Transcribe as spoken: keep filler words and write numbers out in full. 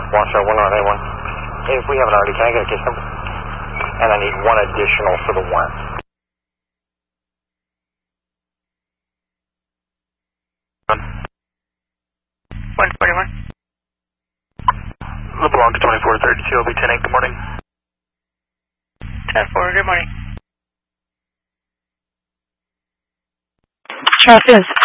Washoe one nine eight one. If we haven't already, can I get a case number? And I need one additional for the one. one forty-one. LeBlanc twenty-four thirty-two, L B ten eight, good morning. ten four, good morning. Charles is